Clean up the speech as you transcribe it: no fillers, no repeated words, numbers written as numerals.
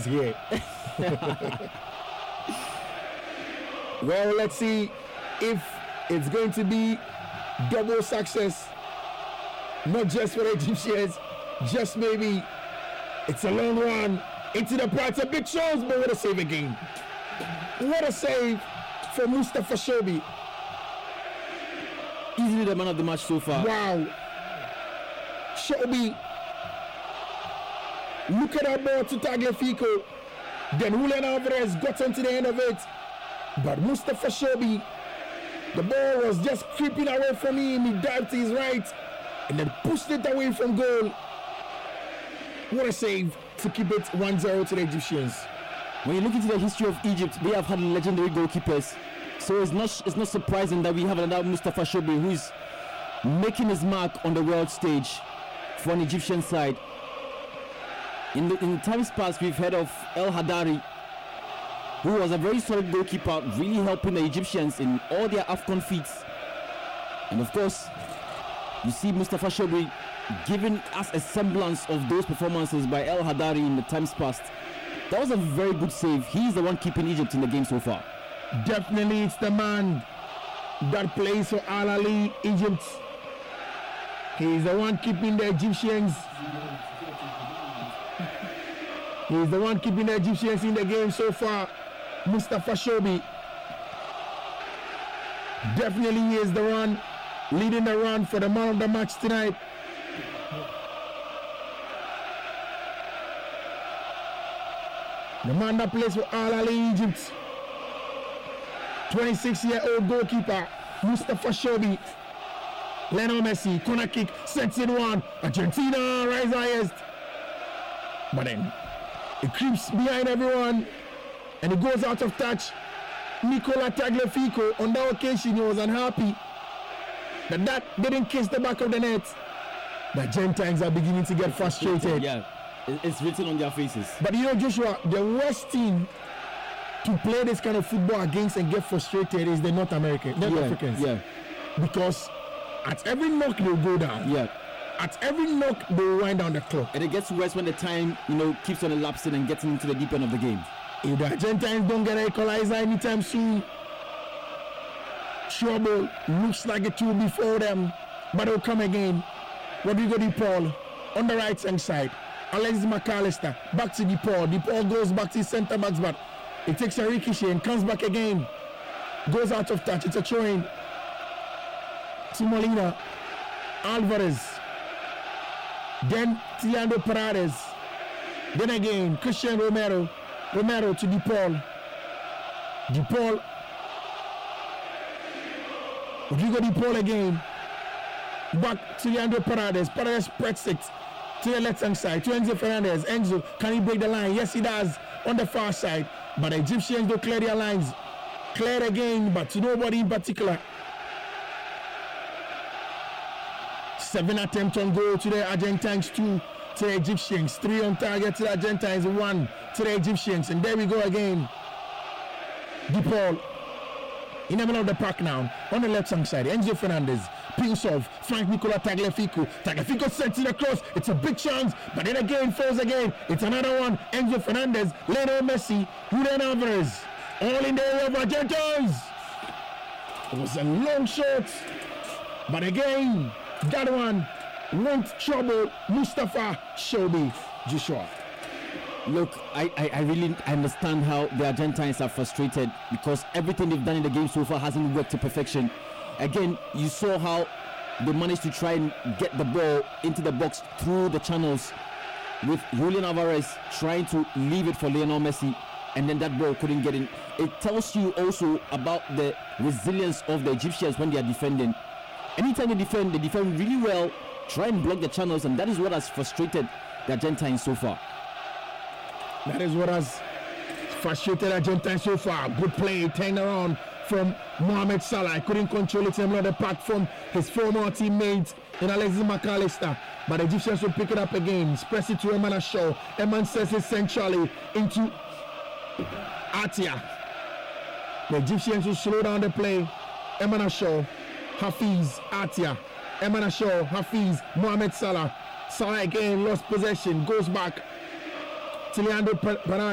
is here. Well, let's see if it's going to be double success. Not just for the Egyptians, just maybe it's a long run into the parts of big shows, but what a save again. What a save for Mustafa Shobi. Easily the man of the match so far. Wow. Shobi. Look at that ball to Tagliafico. Then Julian Alvarez got onto the end of it. But Mustafa Shobi, the ball was just creeping away from him. He dived to his right and then pushed it away from goal. What a save to keep it 1-0 to the Egyptians. When you look into the history of Egypt, they have had legendary goalkeepers. So it's not surprising that we have another Mustafa Shobi who is making his mark on the world stage for an Egyptian side. In times past, we've heard of El Hadari, who was a very solid goalkeeper, really helping the Egyptians in all their AFCON feats. And of course, you see Mustafa Shobi giving us a semblance of those performances by El Hadari in the times past. That was a very good save. He's the one keeping Egypt in the game so far. Definitely, it's the man that plays for Al Ahly Egypt. He's the one keeping the Egyptians. He's the one keeping the Egyptians in the game so far. Mustafa Shobi. Definitely he is the one leading the run for the man of the match tonight. The man that plays for Al Ahly Egypt. 26-year-old goalkeeper Mustafa Shobi. Lionel Messi, corner kick, sets in one. Argentina rise highest. But then it creeps behind everyone and it goes out of touch. Nicola Tagliafico, on that occasion, he was unhappy that didn't kiss the back of the net. The Argentines are beginning to get frustrated. Yeah, it's written on their faces. But you know, Joshua, the worst team to play this kind of football against and get frustrated is the North Africans. Yeah. Because at every knock they'll go down. Yeah. At every knock they'll wind down the clock. And it gets worse when the time, keeps on elapsing and getting into the deep end of the game. If the Argentines don't get an equalizer anytime soon, trouble looks like it will be for them, but they'll come again. Rodrigo De Paul on the right hand side. Alexis McAllister back to De Paul. De Paul goes back to his centre backs, but it takes a ricochet and comes back again. Goes out of touch. It's a throw-in to Molina. Alvarez. Then Leandro Paredes. Then again, Christian Romero. Romero to De Paul. De Paul. Rodrigo De Paul again. Back to Leandro Paredes. Paredes spreads it to the left hand side. To Enzo Fernandez. Enzo, can he break the line? Yes, he does. On the far side. But the Egyptians don't clear their lines. Cleared again, but to nobody in particular. 7 attempts on goal to the Argentines, 2 to the Egyptians, 3 on target to the Argentines, 1 to the Egyptians. And there we go again. De Paul in the middle of the park now, on the left hand side. Enzo Fernandez pings off. Frank Nicola Tagliafico. Tagliafico sets it across. It's a big chance, but then again falls again. It's another one. Enzo Fernandez, Lionel Messi, Julian Alvarez, all in the area of Argentines. It was a long shot, but again, that one won't trouble Mustafa Shobi. Joshua. Look, I really understand how the Argentines are frustrated because everything they've done in the game so far hasn't worked to perfection. Again, you saw how they managed to try and get the ball into the box through the channels with Julian Alvarez trying to leave it for Lionel Messi, and then that ball couldn't get in. It tells you also about the resilience of the Egyptians when they are defending. Anytime they defend really well, try and block the channels, and that is what has frustrated the Argentines so far. That is what has frustrated Argentina so far. Good play, turn around from Mohamed Salah. Couldn't control it in the middle of the park from his former teammate in Alexis McAllister. But the Egyptians will pick it up again. Press it to Emmanuel Shaw. Eman says it centrally into Atia. The Egyptians will slow down the play. Emmanuel Shaw, Hafiz, Atia. Emmanuel Shaw, Hafiz, Mohamed Salah. Salah again lost possession. Goes back to Leandro Paredes.